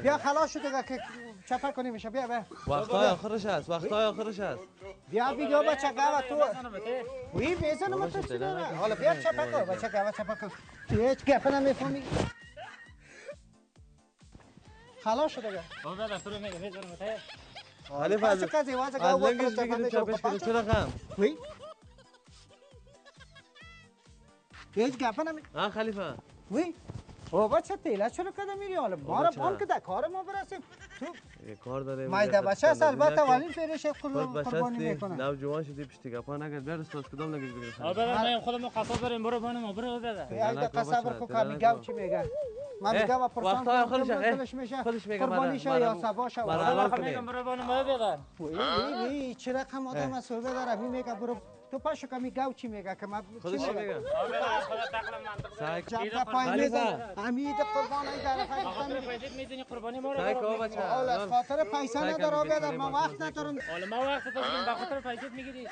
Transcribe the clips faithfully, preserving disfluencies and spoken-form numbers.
بیا خلاص شد دیگه که چپا کنیمش بیا بیا وقتای آخرش است وقتای آخرش است بیا بیا بچه گاوا تو وی بزنم تو چی داره حالا بیا چپا کن بچه گاوا چپا کن تو هیچ گپ نمیفهمی خلاص شد دیگه بابا دستور میگه بزنم ته خلیفه از کازی واز گاوا لنگش بگیرید چپش کنید چرا خم وی هیچ گپ نمی ها خلیفه وی بابا چه تیلا چرا کده میری حالا ما را بام که در کار ما برسیم تو کار داره مایده بچه است البته ولی پیرش قربانی میکنه نوجوان شدی پشت گپا نگرد بیا استاد کدام نگید بگیر آبا من خودم قصاب دارم برو بانم برو بده یک دقیقه صبر کن که میگم چی میگه من میگم با پرسان وقتای آخرش میشه خودش میگه قربانی شه یا سباشه آخر میگم برو بانم بده وی وی وی چه رقم آدم است صحبه داره می میگه برو تو پاشو که میگم چی میگه که من خودش چی میگه میگه آبا خدا تقلم منطق جاب پای میزن امید قربانی داره خاطر پیسه میدونی قربانی ما رو سعی کن بچه حالا خاطر پیسه نداره بیادر ما وقت ندارم حالا ما وقت داشتیم به خاطر پیسه میگیری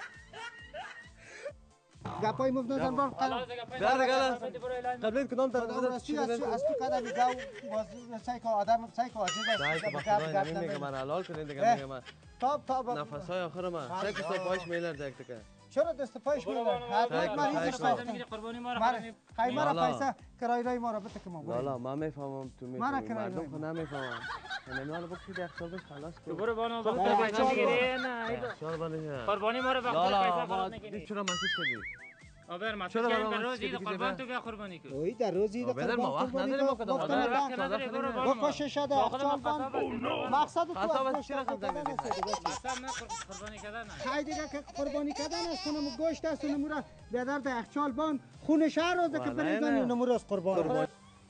گپای مفت نزن بار قرار بیا دیگه قبل کدام طرف خدا راستی از از تو قدم میگم باز سعی کن آدم سعی کن عزیز سعی کن بخدا نمیگه من حلال کنید دیگه میگه من تاب تاب نفسای آخر من سعی کن پایش میلرزه یک تکه چرا دست پایش میلرزه حتما مریض میگیری قربانی ما رو خای ما را پیسه کرای رای ما را بده که ما لالا من میفهمم تو میفهمی مردم خود نمیفهمم نمیدونم بکشید یک سال بهش خلاص کن تو برو بانو بخاطر پیسه میگیری نه قربانی ما رو بخاطر پیسه خلاص نکنی چرا مسیج کردی آبر ما چرا به روز عید قربان تو بیا قربانی کن اوی در روز عید قربان ما وقت نداریم ما کدام وقت نداری برو بانو بکش شده اخچال بان مقصد تو قصاب از چرا گوشت کم کردن است مقصد نه قربانی کردن نه خیلی دیگه که قربانی کردن است کنم گوشت است نمو را بیادر در اخچال بان خون شهر روزه که بریزانی نمو را از قربان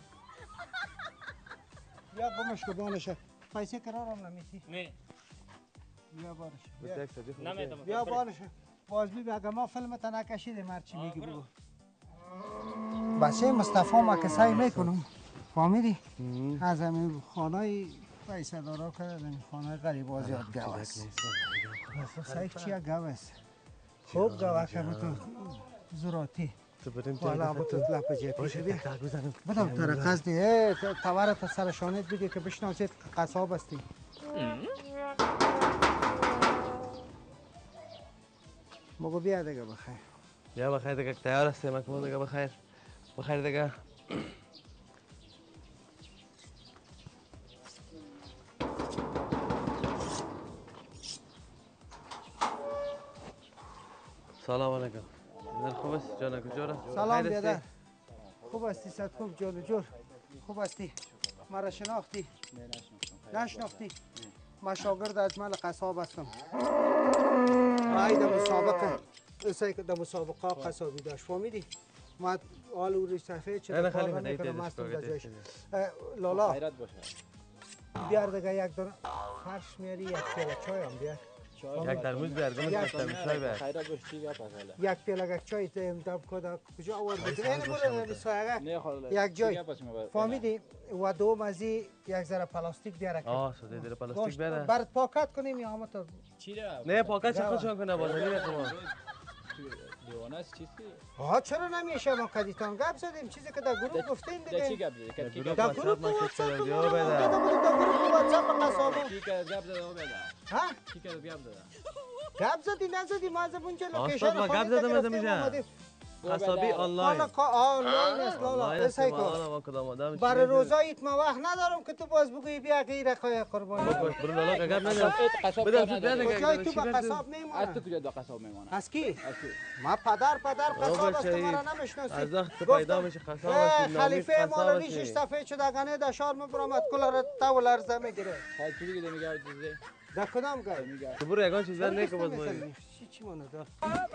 یا گمش که بانشه پیسه قرارم نمیتی نه بیا بانشه نمیتونم بیا بانشه باز بی اگه ما فیلم تا نکشیدیم هرچی میگی بگو بچه مصطفی ما که سعی میکنم فهمیدی از همین خانه پیسه دارا کردن خانه غریب ها زیاد گو است سعی چیه گو است خوب گو که بتو زراتی والا بتو لپ جیبیشه بیا بدم تر قصدی تورت سر شانت بگی که بشناسید قصاب استی مگو بیا دیگه بخیر یا بخیر دیگه تیار هستیم اکنون دیگه بخیر بخیر دیگه سلام علیکم در خوب است جان کجا سلام بیادر خوب استی صد خوب جان جور خوب استی مرا شناختی نشناختی ما شاگرد اجمل قصاب هستم ما در مسابقه اسی که در مسابقه قصابی داشت فهمیدی ما آل او صفحه چه کار نمیکنم هستم در جایش لالا بیار دیگه یک دونه فرش میاری یک پیاله چای هم بیار یک ترموز بیار گم کشتم چای بیار یک پیاله چای تیم دب کد کجا آورد این مورد سایه یک جای فهمیدی و دو مزی یک ذره پلاستیک بیار آه سوده ذره پلاستیک بیار برات پاکت کنیم یا هم تو نه پاکت چه خودشون کنه باز نمیکنم دیوانه است چیزی؟ آها چرا نمیشه ما کدیتان گپ زدیم چیزی که در گروه گفتیم دیگه چی گپ زدی؟ در گروه واتساپ یا در بده گروه واتساپ قصابا کی که گپ زده بده ها کی که گپ زده گپ زدی نزدی ما از اونجا لوکیشن استاد ما گپ زدم از میشه قصابی آنلاین حالا آنلاین است لالا اسای کو برای روزایت ما وقت ندارم که تو باز بگویی بیا غیر خای قربانی باش برو لالا که گپ ندارم قصاب بدم نداره. تو کجای تو به قصاب میمونه از تو کجا دو قصاب میمونه از کی ما پدر پدر قصاب است ما را نمیشناسی از وقت پیدا میشه قصاب است خلیفه مولا ریشش صفحه شده گنه در شار مبرامت کل تو لرزه میگیره حال تو دیگه میگه چیزی در کدام گای میگه تو برو یگان چیز بر نیکو باز ما چی چی مونه دار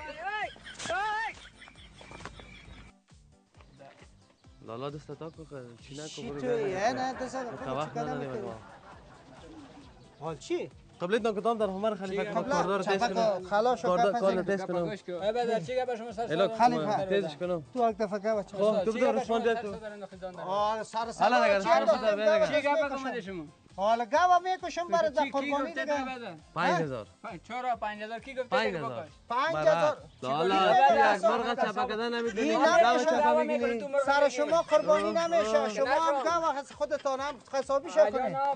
لالا دست تا کو چی نکو چی برو توی نه دست تا وقت نداریم ما حال چی قبلت نو کدام در همار خلیفه کار دار تست کنم خلاص کار کار تست کنم ای بعد چی گپ شما سر الو خلیفه. تستش کنم تو یک دفعه گوه چه تو بدو رسپاند تو آه سر سر حالا دیگه سر سر چی دیگه گپ کومه شما حالا گاوا میکشم برای در قربانی دیگه. پنج هزار چرا پنج هزار کی گفته پنج که هزار بکش؟ پنج هزار. لالا تو یک مرغ چپکده نمیتونی این گاو نمیشه. چپا میگیری سر شما قربانی نمیشه. شما هم گاوا خودتان هم حسابی شکنید.